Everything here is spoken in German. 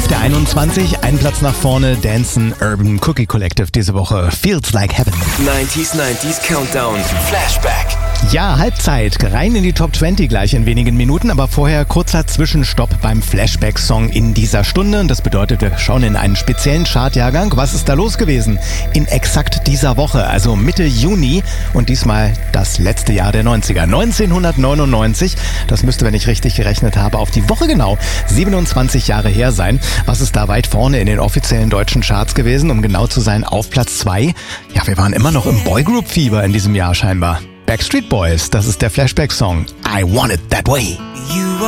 der 21, ein Platz nach vorne, Dancen Urban Cookie Collective diese Woche. Feels Like Heaven. 90s Countdown. Flashback. Ja, Halbzeit. Rein in die Top 20 gleich in wenigen Minuten, aber vorher kurzer Zwischenstopp beim Flashback-Song in dieser Stunde. Und das bedeutet, wir schauen in einen speziellen Chartjahrgang. Was ist da los gewesen? In exakt dieser Woche, also Mitte Juni und diesmal das letzte Jahr der 90er. 1999, das müsste, wenn ich richtig gerechnet habe, auf die Woche genau 27 Jahre her sein. Was ist da weit vorne in den offiziellen deutschen Charts gewesen? Um genau zu sein, auf Platz 2. Ja, wir waren immer noch im Boygroup-Fieber in diesem Jahr scheinbar. Backstreet Boys, das ist der Flashback-Song I Want It That Way. You